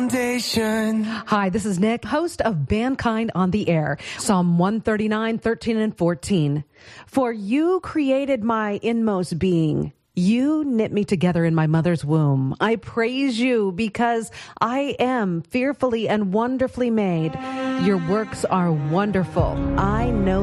foundation. Hi, this is Nick, host of Mankind on the Air, Psalm 139, 13 and 14. For you created my inmost being. You knit me together in my mother's womb. I praise you because I am fearfully and wonderfully made. Your works are wonderful. I know